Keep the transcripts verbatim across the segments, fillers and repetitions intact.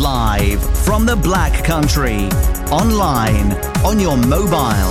Live from the Black Country. Online, on your mobile.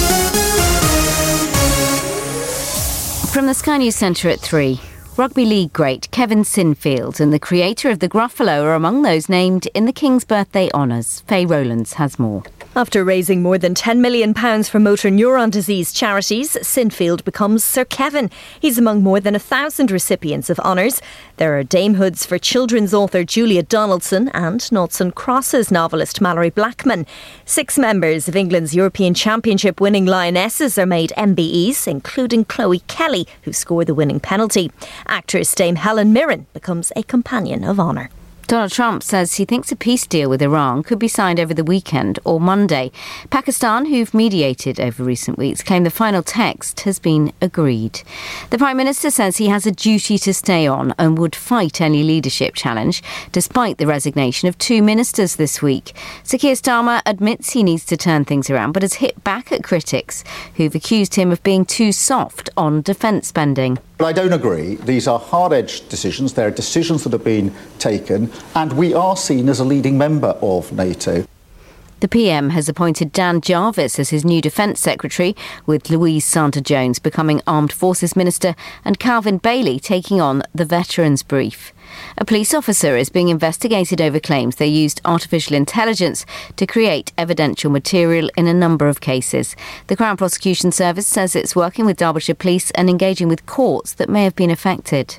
From the Sky News Centre at three. Rugby league great Kevin Sinfield and the creator of the Gruffalo are among those named in the King's Birthday Honours. Faye Rowlands has more. After raising more than ten million pounds for motor neuron disease charities, Sinfield becomes Sir Kevin. He's among more than a thousand recipients of honours. There are damehoods for children's author Julia Donaldson and Noughts and Crosses novelist Mallory Blackman. Six members of England's European Championship winning Lionesses are made M B Es, including Chloe Kelly, who scored the winning penalty. Actress Dame Helen Mirren becomes a Companion of Honour. Donald Trump says he thinks a peace deal with Iran could be signed over the weekend or Monday. Pakistan, who've mediated over recent weeks, claim the final text has been agreed. The Prime Minister says he has a duty to stay on and would fight any leadership challenge, despite the resignation of two ministers this week. Sir Keir Starmer admits he needs to turn things around, but has hit back at critics who've accused him of being too soft on defence spending. But I don't agree. These are hard-edged decisions. They're decisions that have been taken, and we are seen as a leading member of NATO. The P M has appointed Dan Jarvis as his new Defence Secretary, with Louise Santa-Jones becoming Armed Forces Minister and Calvin Bailey taking on the Veterans Brief. A police officer is being investigated over claims they used artificial intelligence to create evidential material in a number of cases. The Crown Prosecution Service says it's working with Derbyshire Police and engaging with courts that may have been affected.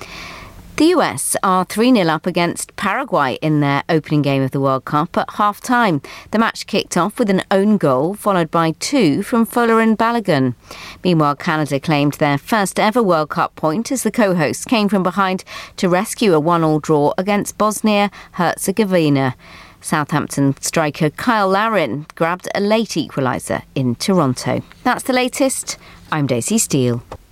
The U S are three nil up against Paraguay in their opening game of the World Cup at half-time. The match kicked off with an own goal, followed by two from Folarin Balogun. Meanwhile, Canada claimed their first ever World Cup point as the co-hosts came from behind to rescue a one-all draw against Bosnia-Herzegovina. Southampton striker Kyle Larin grabbed a late equaliser in Toronto. That's the latest. I'm Daisy Steele.